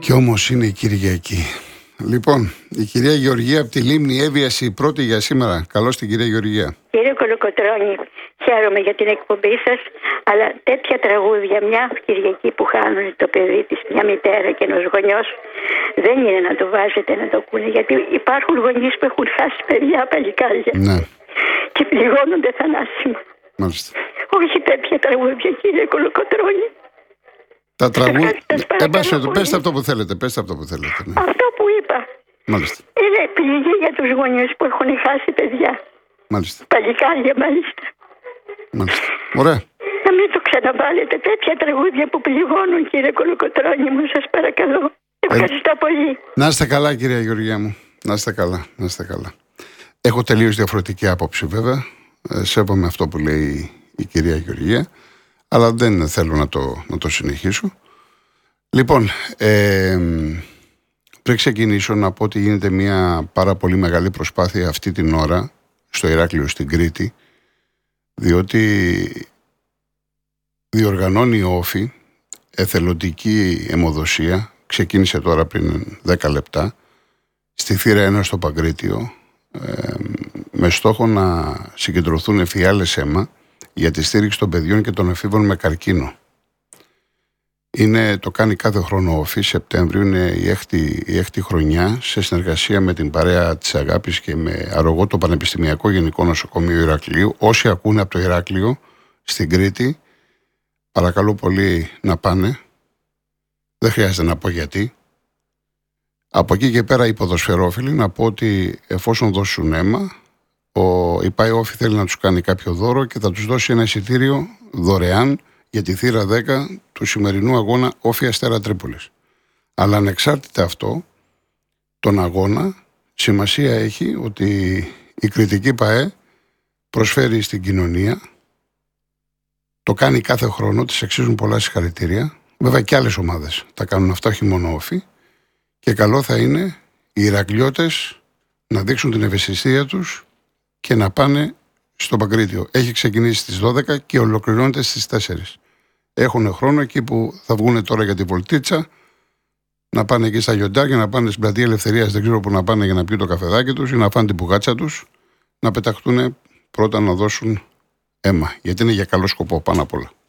Κι όμως είναι η Κυριακή. Λοιπόν, η κυρία Γεωργία από τη Λίμνη έβιασε η πρώτη για σήμερα. Καλώς την κυρία Γεωργία. Κύριε Κολοκοτρώνη, χαίρομαι για την εκπομπή σας, αλλά τέτοια τραγούδια, μια Κυριακή που χάνουν το παιδί της, μια μητέρα και ένας γονιός, δεν είναι να το βάζετε να το ακούνε, γιατί υπάρχουν γονείς που έχουν χάσει παιδιά, παλικάρια. Ναι. Και πληγώνονται θανάσιμα. Μάλιστα. Όχι τέτοια τραγούδια, κύριε Κολοκοτρώνη. Τα τραγούδια. Πέστε αυτό που θέλετε. Ναι. Αυτό που είπα. Μάλιστα. Είναι πληγή για τους γονείς που έχουν χάσει παιδιά. Μάλιστα. Παλικάρια, μάλιστα. Μάλιστα. Ωραία. Να μην το ξαναβάλετε τέτοια τραγούδια που πληγώνουν, κύριε Κολοκοτρώνη μου, σας παρακαλώ. Ευχαριστώ πολύ. Να είστε καλά, κυρία Γεωργία μου. Να είστε καλά. Έχω τελείως διαφορετική άποψη, βέβαια. Σέβομαι αυτό που λέει η κυρία Γεωργία, αλλά δεν θέλω να το συνεχίσω. Λοιπόν, πριν ξεκινήσω να πω ότι γίνεται μια πάρα πολύ μεγάλη προσπάθεια αυτή την ώρα στο Ηράκλειο στην Κρήτη, διότι διοργανώνει η Όφη εθελοντική αιμοδοσία, ξεκίνησε τώρα πριν 10 λεπτά, στη θύρα 1 στο Παγκρίτιο, με στόχο να συγκεντρωθούν φιάλες αίμα για τη στήριξη των παιδιών και των εφήβων με καρκίνο. Το κάνει κάθε χρόνο Όφη, Σεπτέμβριο, είναι η έκτη χρονιά, σε συνεργασία με την παρέα της Αγάπης και με αρρωγό το Πανεπιστημιακό Γενικό Νοσοκομείο Ηρακλείου. Όσοι ακούνε από το Ηράκλειο στην Κρήτη, παρακαλώ πολύ να πάνε. Δεν χρειάζεται να πω γιατί. Από εκεί και πέρα οι ποδοσφαιρόφιλοι να πω ότι εφόσον δώσουν αίμα, η ΠΑΕ Όφη θέλει να τους κάνει κάποιο δώρο και θα τους δώσει ένα εισιτήριο δωρεάν για τη θύρα 10 του σημερινού αγώνα Όφη Αστέρα Τρίπολης. Αλλά ανεξάρτητα αυτό, τον αγώνα, σημασία έχει ότι η Κρητική ΠΑΕ προσφέρει στην κοινωνία, το κάνει κάθε χρόνο, της αξίζουν πολλά συγχαρητήρια. Βέβαια και άλλες ομάδες τα κάνουν αυτά, όχι μόνο Όφη. Και καλό θα είναι οι Ηρακλειώτες να δείξουν την ευαισθησία τους και να πάνε στο Παγκρίτιο. Έχει ξεκινήσει στις 12 και ολοκληρώνεται στις 4. Έχουν χρόνο εκεί που θα βγουν τώρα για τη βολτίτσα, να πάνε εκεί στα Λιοντάρια, να πάνε στην Πλατεία Ελευθερίας, δεν ξέρω που να πάνε για να πιούν το καφεδάκι τους ή να φάνε την πουγάτσα τους, να πεταχτούν πρώτα να δώσουν αίμα. Γιατί είναι για καλό σκοπό πάνω απ' όλα.